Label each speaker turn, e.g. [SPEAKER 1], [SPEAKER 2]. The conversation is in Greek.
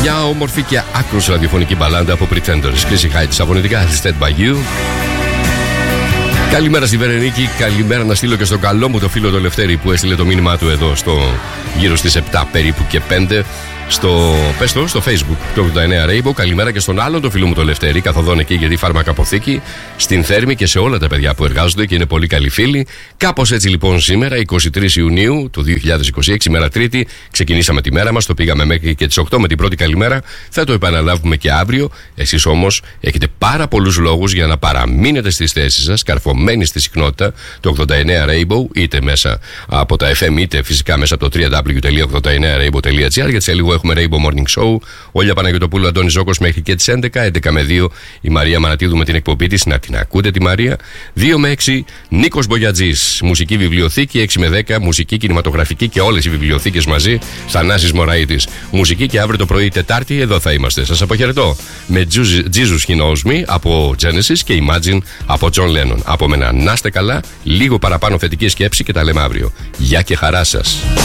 [SPEAKER 1] Μια όμορφη και άκρως ραδιοφωνική μπαλάντα από Pretenders. Chrissy Hynde στα φωνητικά, Instead by You. Καλημέρα στη Βερενίκη, καλημέρα να στείλω και στον καλό μου το φίλο το Λευτέρη που έστειλε το μήνυμά του εδώ γύρω στις 7 περίπου και 5 στο Facebook το 89 Rainbow. Καλημέρα και στον άλλον το φίλο μου το Λευτέρη, καθοδόν εκεί για τη φαρμακαποθήκη στην Θέρμη και σε όλα τα παιδιά που εργάζονται και είναι πολύ καλοί φίλοι. Κάπως έτσι λοιπόν σήμερα, 23 Ιουνίου του 2026, ημέρα Τρίτη, ξεκινήσαμε τη μέρα μας, το πήγαμε μέχρι και τις 8 με την πρώτη καλημέρα. Θα το επαναλάβουμε και αύριο. Εσείς όμως έχετε πάρα πολλούς λόγους για να παραμείνετε στις θέσεις σας, καρφωμένοι στη συχνότητα το 89 Rainbow, είτε μέσα από τα FM, είτε φυσικά μέσα από το www.89rainbow.gr, γιατί σε λίγο έχουμε Rainbow Morning Show. Όλια Παναγιωτοπούλου, Αντώνης Ζόκος μέχρι και τις 11, 11 με 2 η Μαρία Μανατίδου με την εκπομπή της. Να την ακούτε τη Μαρία. 2 με 6 Νίκος Μπογιατζής, μουσική βιβλιοθήκη. 6 με 10 μουσική κινηματογραφική και όλες οι βιβλιοθήκες μαζί. Θανάσης Μωραΐτης. Μουσική και αύριο το πρωί Τετάρτη εδώ θα είμαστε. Σας αποχαιρετώ με Jesus He Knows Me από Genesis και Imagine από John Lennon. Από μένα να είστε καλά, λίγο παραπάνω θετική σκέψη και τα λέμε αύριο. Γεια και χαρά σας.